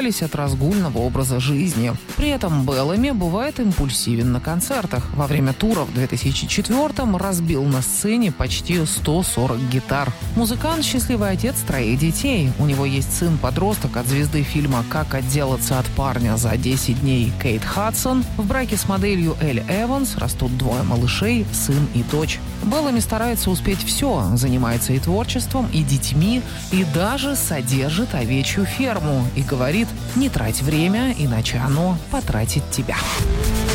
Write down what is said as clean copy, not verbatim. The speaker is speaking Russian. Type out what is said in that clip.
от разгульного образа жизни. При этом Беллами бывает импульсивен на концертах. Во время тура в 2004-м разбил на сцене почти 140 гитар. Музыкант – счастливый отец 3 детей. У него есть сын-подросток от звезды фильма «Как отделаться от парня за 10 дней» Кейт Хадсон. В браке с моделью Эль Эванс растут 2 малышей, сын и дочь. Беллами старается успеть все, занимается и творчеством, и детьми, и даже содержит овечью ферму. И говорит: не трать время, иначе оно потратит тебя.